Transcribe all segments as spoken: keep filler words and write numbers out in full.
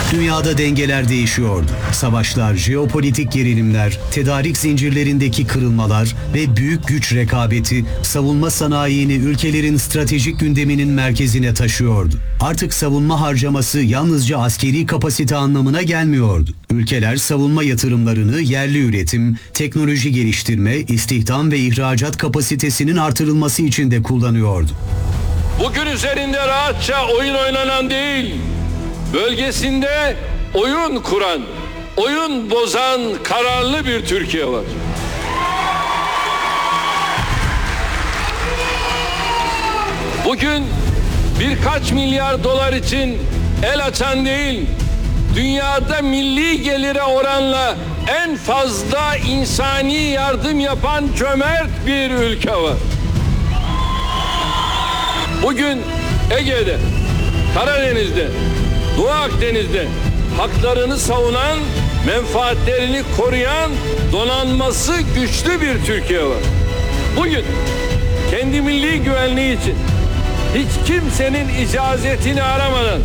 Dünyada dengeler değişiyordu. Savaşlar, jeopolitik gerilimler, tedarik zincirlerindeki kırılmalar ve büyük güç rekabeti savunma sanayini ülkelerin stratejik gündeminin merkezine taşıyordu. Artık savunma harcaması yalnızca askeri kapasite anlamına gelmiyordu. Ülkeler savunma yatırımlarını yerli üretim, teknoloji geliştirme, istihdam ve ihracat kapasitesinin artırılması için de kullanıyordu. Bugün üzerinde rahatça oyun oynanan değil, bölgesinde oyun kuran, oyun bozan kararlı bir Türkiye var. Bugün birkaç milyar dolar için el açan değil, dünyada milli gelire oranla en fazla insani yardım yapan cömert bir ülke var. Bugün Ege'de, Karadeniz'de, Doğu Akdeniz'de haklarını savunan, menfaatlerini koruyan, donanması güçlü bir Türkiye var. Bugün kendi milli güvenliği için hiç kimsenin icazetini aramadan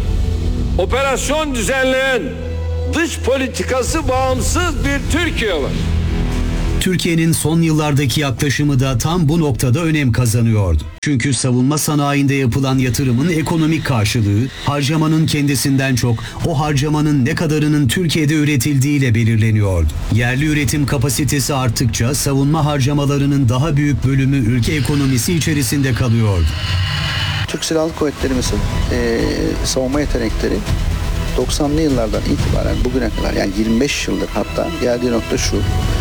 operasyon düzenleyen, dış politikası bağımsız bir Türkiye var. Türkiye'nin son yıllardaki yaklaşımı da tam bu noktada önem kazanıyordu. Çünkü savunma sanayinde yapılan yatırımın ekonomik karşılığı, harcamanın kendisinden çok o harcamanın ne kadarının Türkiye'de üretildiğiyle belirleniyordu. Yerli üretim kapasitesi arttıkça savunma harcamalarının daha büyük bölümü ülke ekonomisi içerisinde kalıyordu. Türk Silahlı Kuvvetlerimizin e, savunma yetenekleri doksanlı yıllardan itibaren bugüne kadar, yani yirmi beş yıldır hatta geldiği nokta şu.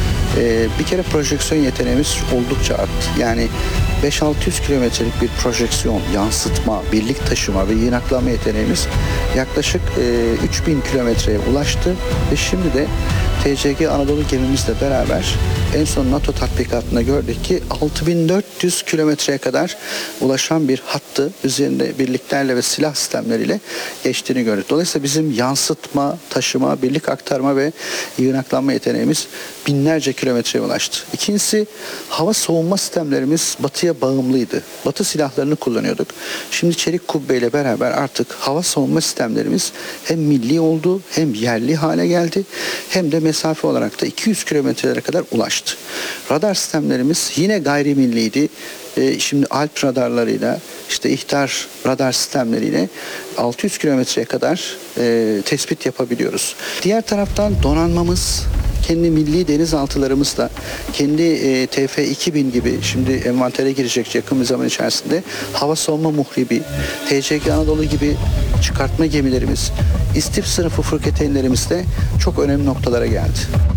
Ee, bir kere projeksiyon yeteneğimiz oldukça arttı. Yani beş altı yüz kilometrelik bir projeksiyon, yansıtma, birlik taşıma ve yığınaklama yeteneğimiz yaklaşık e, üç bin kilometreye ulaştı ve şimdi de T C G Anadolu gemimizle beraber en son NATO tatbikatında gördük ki altı bin dört yüz kilometreye kadar ulaşan bir hattı üzerinde birliklerle ve silah sistemleriyle geçtiğini gördük. Dolayısıyla bizim yansıtma, taşıma, birlik aktarma ve yığınaklanma yeteneğimiz binlerce kilometreye ulaştı. İkincisi, hava savunma sistemlerimiz batıya bağımlıydı. Batı silahlarını kullanıyorduk. Şimdi çelik kubbeyle beraber artık hava savunma sistemlerimiz hem milli oldu, hem yerli hale geldi, hem de mesafe olarak da iki yüz kilometrelere kadar ulaştı. Radar sistemlerimiz yine gayrimilliydi. Ee, şimdi Alp radarlarıyla, işte ihtar radar sistemleriyle altı yüz kilometreye kadar e, tespit yapabiliyoruz. Diğer taraftan donanmamız, kendi milli denizaltılarımızla, kendi e, T F iki bin gibi şimdi envantere girecek yakın bir zaman içerisinde hava savunma muhribi, T C G Anadolu gibi çıkartma gemilerimiz, İSTİF sınıfı fırkateynlerimiz de çok önemli noktalara geldi.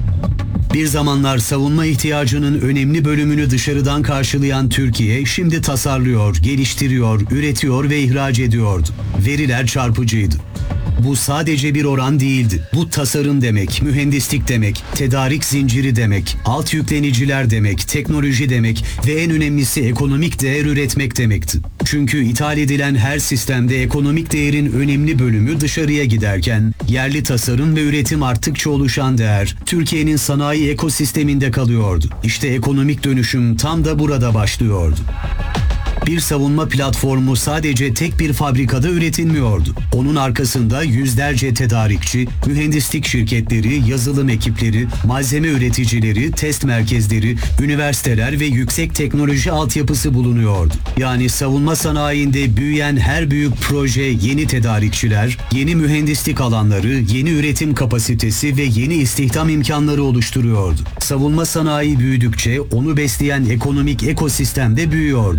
Bir zamanlar savunma ihtiyacının önemli bölümünü dışarıdan karşılayan Türkiye şimdi tasarlıyor, geliştiriyor, üretiyor ve ihraç ediyordu. Veriler çarpıcıydı. Bu sadece bir oran değildi. Bu tasarım demek, mühendislik demek, tedarik zinciri demek, alt yükleniciler demek, teknoloji demek ve en önemlisi ekonomik değer üretmek demekti. Çünkü ithal edilen her sistemde ekonomik değerin önemli bölümü dışarıya giderken, yerli tasarım ve üretim arttıkça oluşan değer, Türkiye'nin sanayi ekosisteminde kalıyordu. İşte ekonomik dönüşüm tam da burada başlıyordu. Bir savunma platformu sadece tek bir fabrikada üretilmiyordu. Onun arkasında yüzlerce tedarikçi, mühendislik şirketleri, yazılım ekipleri, malzeme üreticileri, test merkezleri, üniversiteler ve yüksek teknoloji altyapısı bulunuyordu. Yani savunma sanayinde büyüyen her büyük proje yeni tedarikçiler, yeni mühendislik alanları, yeni üretim kapasitesi ve yeni istihdam imkanları oluşturuyordu. Savunma sanayi büyüdükçe onu besleyen ekonomik ekosistem de büyüyordu.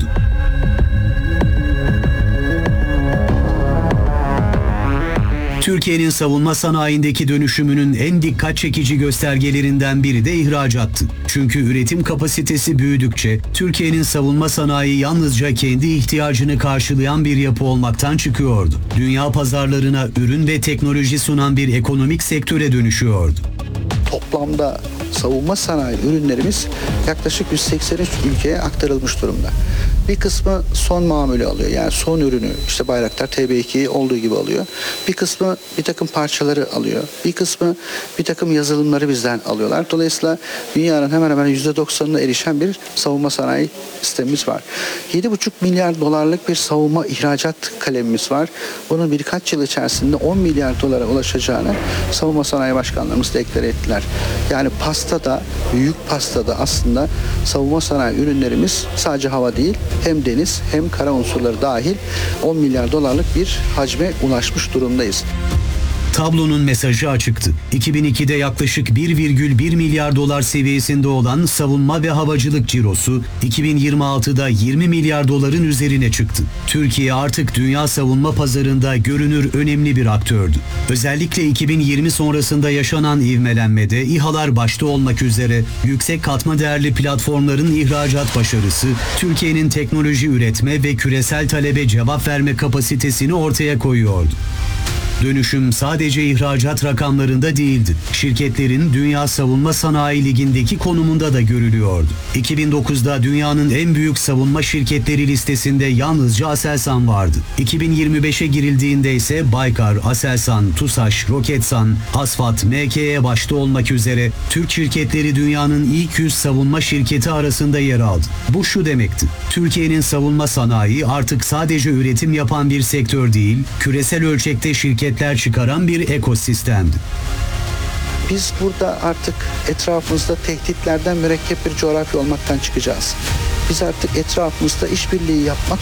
Türkiye'nin savunma sanayindeki dönüşümünün en dikkat çekici göstergelerinden biri de ihracattı. Çünkü üretim kapasitesi büyüdükçe Türkiye'nin savunma sanayi yalnızca kendi ihtiyacını karşılayan bir yapı olmaktan çıkıyordu. Dünya pazarlarına ürün ve teknoloji sunan bir ekonomik sektöre dönüşüyordu. Toplamda savunma sanayi ürünlerimiz yaklaşık yüz seksen üç ülkeye aktarılmış durumda. Bir kısmı son mamülü alıyor. Yani son ürünü, işte Bayraktar T B ikiyi olduğu gibi alıyor. Bir kısmı bir takım parçaları alıyor. Bir kısmı bir takım yazılımları bizden alıyorlar. Dolayısıyla dünyanın hemen hemen yüzde doksanına erişen bir savunma sanayi sistemimiz var. yedi buçuk milyar dolarlık bir savunma ihracat kalemimiz var. Bunun birkaç yıl içerisinde on milyar dolara ulaşacağını savunma sanayi başkanlarımız deklare ettiler. Yani pastada, büyük pastada aslında savunma sanayi ürünlerimiz sadece hava değil, hem deniz hem kara unsurları dahil on milyar dolarlık bir hacme ulaşmış durumdayız. Tablonun mesajı açıktı. iki bin ikide yaklaşık bir virgül bir milyar dolar seviyesinde olan savunma ve havacılık cirosu iki bin yirmi altıda yirmi milyar doların üzerine çıktı. Türkiye artık dünya savunma pazarında görünür önemli bir aktördü. Özellikle iki bin yirmi sonrasında yaşanan ivmelenmede İHA'lar başta olmak üzere yüksek katma değerli platformların ihracat başarısı, Türkiye'nin teknoloji üretme ve küresel talebe cevap verme kapasitesini ortaya koyuyordu. Dönüşüm sadece ihracat rakamlarında değildi. Şirketlerin Dünya Savunma Sanayi Ligi'ndeki konumunda da görülüyordu. iki bin dokuzda dünyanın en büyük savunma şirketleri listesinde yalnızca Aselsan vardı. iki bin yirmi beşe girildiğinde ise Baykar, Aselsan, TUSAŞ, Roketsan, Asfat, M K E başta olmak üzere Türk şirketleri dünyanın ilk yüz savunma şirketi arasında yer aldı. Bu şu demekti: Türkiye'nin savunma sanayi artık sadece üretim yapan bir sektör değil, küresel ölçekte şirket çıkaran bir ekosistemdi. Biz burada artık etrafımızda tehditlerden mürekkep bir coğrafya olmaktan çıkacağız. Biz artık etrafımızda işbirliği yapmak